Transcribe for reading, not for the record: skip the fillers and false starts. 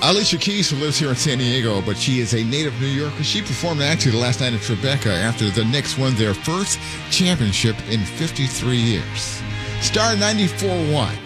Alicia Keys, who lives here in San Diego, but she is a native New Yorker. She performed actually the last night at Tribeca after the Knicks won their first championship in 53 years. Star 94.1.